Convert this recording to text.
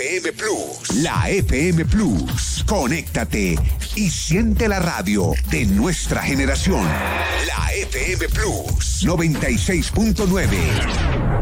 FM Plus. La FM Plus. Conéctate y siente la radio de nuestra generación. La FM Plus 96.9.